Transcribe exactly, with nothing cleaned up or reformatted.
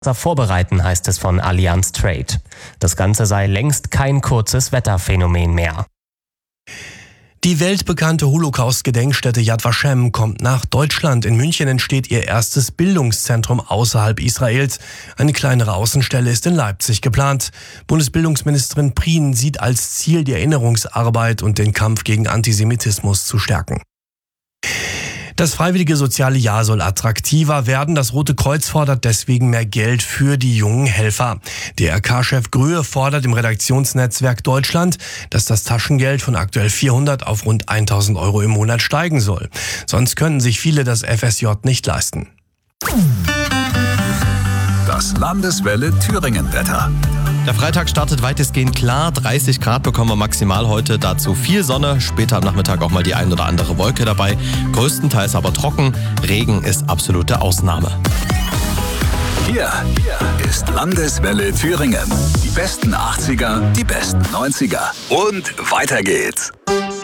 vorbereiten, heißt es von Allianz Trade. Das Ganze sei längst kein kurzes Wetterphänomen mehr. Die weltbekannte Holocaust-Gedenkstätte Yad Vashem kommt nach Deutschland. In München entsteht ihr erstes Bildungszentrum außerhalb Israels. Eine kleinere Außenstelle ist in Leipzig geplant. Bundesbildungsministerin Prien sieht als Ziel, die Erinnerungsarbeit und den Kampf gegen Antisemitismus zu stärken. Das freiwillige soziale Jahr soll attraktiver werden. Das Rote Kreuz fordert deswegen mehr Geld für die jungen Helfer. D R K-Chef Gröhe fordert im Redaktionsnetzwerk Deutschland, dass das Taschengeld von aktuell vierhundert auf rund tausend Euro im Monat steigen soll. Sonst können sich viele das F S J nicht leisten. Das Landeswelle Thüringen-Wetter. Der Freitag startet weitestgehend klar. dreißig Grad bekommen wir maximal heute. Dazu viel Sonne. Später am Nachmittag auch mal die ein oder andere Wolke dabei. Größtenteils aber trocken. Regen ist absolute Ausnahme. Hier ist Landeswelle Thüringen. Die besten achtziger, die besten neunziger. Und weiter geht's.